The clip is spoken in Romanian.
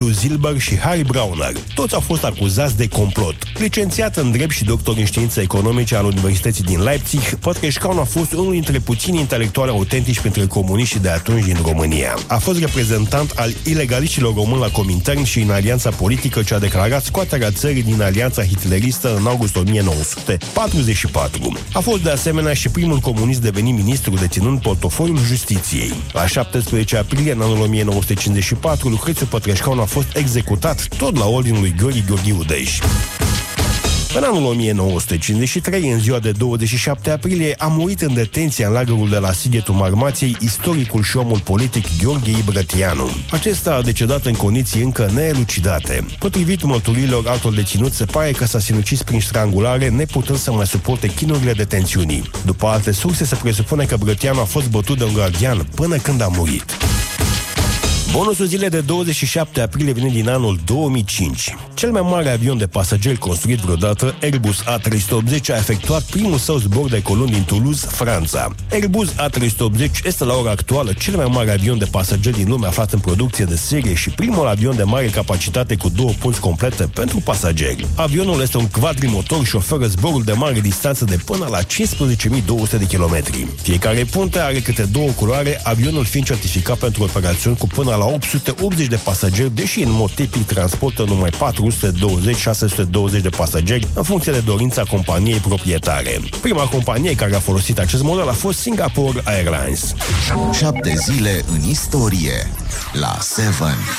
Matthew Zilber și Harry Browner. Toți au fost acuzați de complot. Licențiat în drept și doctor în științe economice al Universității din Leipzig, Pătrășcanu a fost unul dintre puțini intelectuali autentici printre comuniștii de atunci din România. A fost reprezentant al ilegaliștilor români la Comintern și în alianța politică ce a declarat scoaterea țării din alianța hitleristă în august 1944. A fost de asemenea și primul comunist devenit ministru deținând portofoliul justiției. La 17 aprilie în anul 1954, Lucrețiu Pătrășcanu a fost executat tot la ordinul lui Gheorghe Udeș. În anul 1953, în ziua de 27 aprilie, a murit în detenție în lagărul de la Sighetul Marmației istoricul și omul politic Gheorghe Ibrătianu. Acesta a decedat în condiții încă neelucidate. Potrivit mărturilor altor deținuți, se pare că s-a sinucis prin strangulare, neputând să mai suporte chinurile detențiunii. După alte surse, se presupune că Brătianu a fost bătut de un gardian până când a murit. Bonusul zilei de 27 aprilie vine din anul 2005. Cel mai mare avion de pasageri construit vreodată, Airbus A380, a efectuat primul său zbor de colon din Toulouse, Franța. Airbus A380 este la ora actuală cel mai mare avion de pasageri din lume aflat în producție de serie și primul avion de mare capacitate cu două punți complete pentru pasageri. Avionul este un quadrimotor și oferă zborul de mare distanță de până la 15.200 de kilometri. Fiecare punte are câte două culoare, avionul fiind certificat pentru operațiuni cu până la 880 de pasageri, deși în mod tipic transportă numai 420-620 de pasageri în funcție de dorința companiei proprietare. Prima companie care a folosit acest model a fost Singapore Airlines. 7 zile în istorie la 7.